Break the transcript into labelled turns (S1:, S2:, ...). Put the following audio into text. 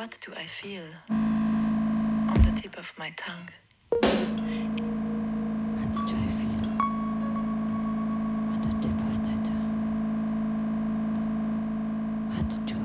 S1: What do I feel on the tip of my tongue?
S2: What do I feel on the tip of my tongue? What do